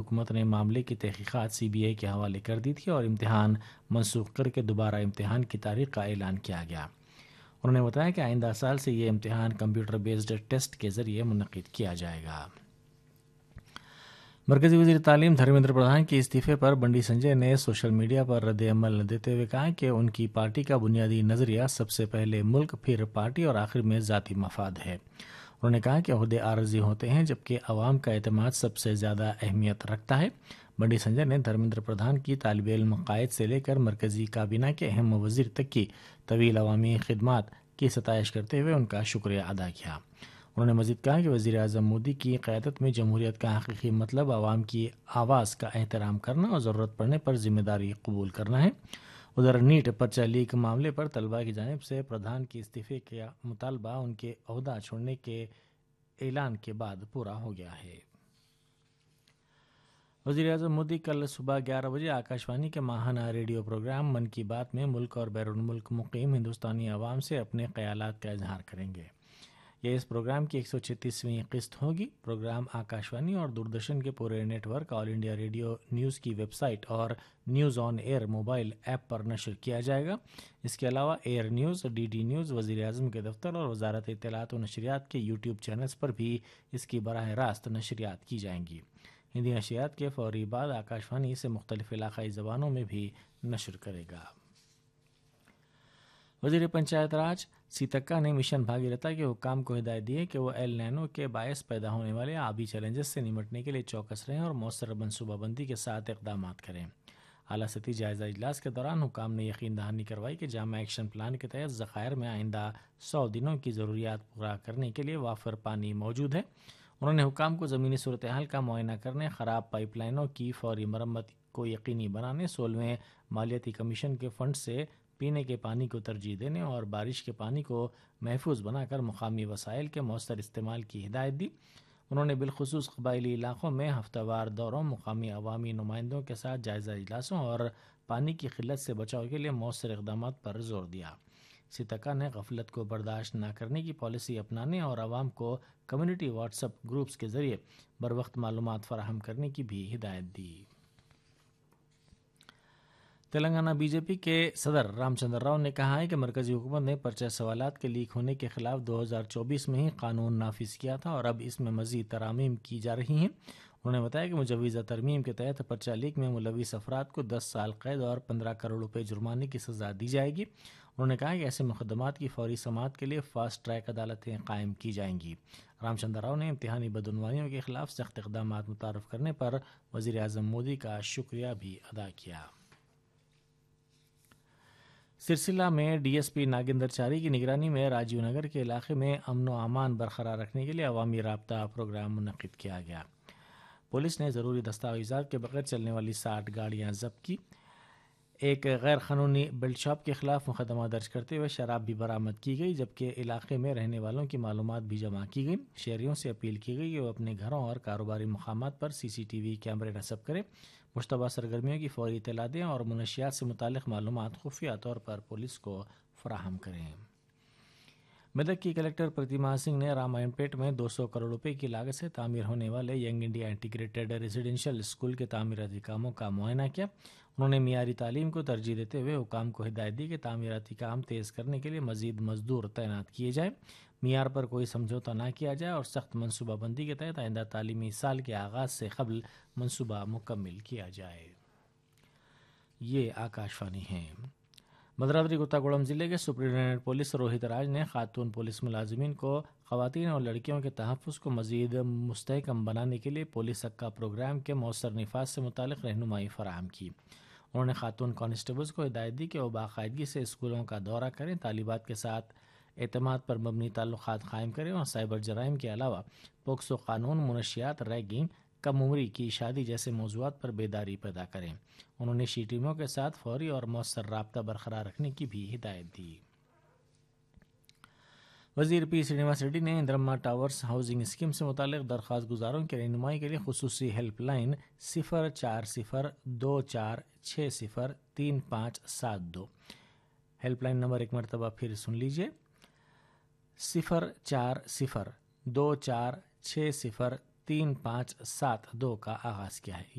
हुकूमत ने मामले की तहकीकात CBI के हवाले कर दी थी और इम्तिहान मनसूख करके दोबारा इम्तिहान की तारीख का ऐलान किया गया। उन्होंने बताया कि आइंदा साल से ये इम्तिहान कंप्यूटर बेस्ड टेस्ट के ज़रिए मुनक़िद किया जाएगा। मरकज़ी वज़ीर तालीम धर्मेंद्र प्रधान के इस्तीफ़े पर बंडी संजय ने सोशल मीडिया पर रद्द अमल देते हुए कहा कि उनकी पार्टी का बुनियादी नज़रिया सबसे पहले मुल्क, फिर पार्टी और आखिर में ज़ाती मफाद है। उन्होंने कहा कि ओहदे आरज़ी होते हैं जबकि अवाम का एतमाद सबसे ज़्यादा अहमियत रखता है। बंडी संजय ने धर्मेंद्र प्रधान की तालिब इल्म कायद से लेकर मरकज़ी काबीना के अहम वज़ीर तक की तवील अवामी खिदमात की सताइश करते हुए उनका शुक्रिया अदा किया। उन्होंने मज़ीद कहा कि वज़ीर आज़म मोदी की क़यादत में जमहूरियत का हकीकी मतलब आवाम की आवाज़ का एहतराम करना और ज़रूरत पड़ने पर ज़िम्मेदारी कबूल करना है। उधर नीट पर्चा लीक मामले पर तलबा की जानिब से प्रधान के इस्तीफ़े का मुतालबा उनके ओहदा छोड़ने के ऐलान के बाद पूरा हो गया है। वज़ीर आज़म मोदी कल सुबह 11 बजे आकाशवाणी के माहाना रेडियो प्रोग्राम मन की बात में मुल्क और बैरून मुल्क मुक़ीम हिंदुस्तानी अवाम से अपने ख़यालात का इजहार करेंगे। यह इस प्रोग्राम की 136वीं किस्त होगी। प्रोग्राम आकाशवाणी और दूरदर्शन के पूरे network, all India radio news की वेबसाइट और news on air mobile app पर नशर किया जाएगा। इसके अलावा एयर न्यूज़, DD न्यूज़, वज़ीर आज़म के दफ्तर और वजारत इत्तलात व नशरियात के यूट्यूब चैनल्स पर भी इसकी बराह रास्त नशरियात की जाएंगी। हिंदी नशरियात के फौरी बाद आकाशवाणी इसे मुख्तलिफ इलाक़ाई ज़बानों में भी नशर करेगा। वज़ीर पंचायत राज सीतक्का ने मिशन भागीरथी के हुक्काम को हिदायत दी है कि वो एल नैनो के बायस पैदा होने वाले आबी चैलेंजेस से निमटने के लिए चौकस रहें और मौसर मनसूबाबंदी के साथ इक़दाम करें। आला सतही जायज़ा इजलास के दौरान हुक्काम ने यकीन दहानी करवाई कि जामा एक्शन प्लान के तहत ज़खायर में आइंदा 100 दिनों की ज़रूरियात पूरा करने के लिए वाफर पानी मौजूद है। उन्होंने हुक्काम को ज़मीनी सूरत हाल का मुआयना करने, ख़राब पाइपलाइनों की फौरी मरम्मत को यकीनी बनाने, 16वें मालियाती कमीशन के फंड से पीने के पानी को तरजीह देने और बारिश के पानी को महफूज बनाकर मुकामी वसाइल के मौसर इस्तेमाल की हिदायत दी। उन्होंने बिलखुसूस कबायली इलाक़ों में हफ्तावार दौरों, मुकामी अवामी नुमाइंदों के साथ जायज़ा इजलासों और पानी की किल्लत से बचाव के लिए मौसर इक़दामात पर जोर दिया। सीतक्का ने गफलत को बर्दाश्त न करने की पॉलिसी अपनाने और आवाम को कम्युनिटी व्हाट्सएप ग्रुप्स के ज़रिए बर वक्त मालूमात फराहम करने की भी हिदायत दी। तेलंगाना बीजेपी के सदर रामचंद्र राव ने कहा है कि मरकज़ी हुकूमत ने पर्चा सवालात के लीक होने के खिलाफ 2024 में ही कानून नाफिज किया था और अब इसमें मज़ीद तरामीम की जा रही हैं। उन्होंने बताया कि मुजव्वज़ा तरमीम के तहत पर्चा लीक में मुलविस अफराद को 10 साल कैद और 15 करोड़ रुपये जुर्माने की सज़ा दी जाएगी। उन्होंने कहा कि ऐसे मुकदमात की फौरी समाअत के लिए फास्ट ट्रैक अदालतें कायम की जाएंगी। रामचंद्र राव ने इम्तिहानी बदउनवानियों के खिलाफ सख्त इक़दामात मुतारफ़ करने पर वज़ीर आज़म मोदी का शुक्रिया भी अदा किया। सिरसिला में DSP नागेंद्रचारी की निगरानी में राजीव नगर के इलाके में अमन व अमान बरकरार रखने के लिए अवामी राब्ता प्रोग्राम मुनक़िद किया गया। पुलिस ने ज़रूरी दस्तावेज़ात के बगैर चलने वाली 60 गाड़ियाँ ज़ब्त की। एक गैर क़ानूनी बेल्ट शॉप के खिलाफ मुकदमा दर्ज करते हुए शराब भी बरामद की गई, जबकि इलाके में रहने वालों की मालूमात भी जमा की गई। शहरियों से अपील की गई कि वो अपने घरों और कारोबारी मुकामात पर CCTV कैमरे नस्ब करें, मुश्तबा सरगर्मियों की फौरी इत्तला दें और मुनशियात से मुतालिक मालूमात खुफिया तौर पर पुलिस को फराहम करें। मेदक की कलेक्टर प्रतिमा सिंह ने रामायणपेट में 200 करोड़ रुपए की लागत से तामीर होने वाले young India integrated residential school के तामीराती कामों का मुआयना किया। उन्होंने मियारी तालीम को तरजीह देते हुए हुकाम को हिदायत दी कि तामीराती काम तेज़ करने के लिए मज़ीद मजदूर तैनात किए जाए, मियार पर कोई समझौता ना किया जाए और सख्त मनसूबाबंदी के तहत आइंदा तालीमी साल के आगाज़ से कबल मनसूबा मुकम्मल किया जाए। ये आकाशवाणी है। भद्रावती कोत्तागुड़म ज़िले के सुप्रिंटेंडेंट पुलिस रोहित राज ने खातून पुलिस मुलाजिमीन को ख़वातीन और लड़कियों के तहफ़्फ़ुज़ को मज़ीद मुस्तहकम बनाने के लिए पुलिस हक़ का प्रोग्राम के मौसर निफाज से मुतालिक रहनुमाई फ़राहम की। उन्होंने खातून कांस्टेबल्स को हिदायत दी कि वो बाकायदगी से स्कूलों का दौरा करें, तालिबात के साथ एतमाद पर मबनी ताल्लुक़ात क़ायम करें और साइबर जराइम के अलावा पोक्सो कानून, मुनशियात, रैगिंग, कम उम्री की शादी जैसे मौज़ूआत पर बेदारी पैदा करें। उन्होंने शी टीमों के साथ फौरी और मौसर राब्ता बरकरार रखने की भी हिदायत दी। वज़ीर P. श्रीनिवास रेड्डी ने इंद्रम्मा टावर्स हाउसिंग स्कीम से मुतालिक दरख्वास्त गुजारों की रहनुमाई के लिए खुसूसी हेल्पलाइन 04020603572 हेल्पलाइन नंबर एक मरतबा फिर सुन लीजिए, 04020603572 का आगाज़ किया है।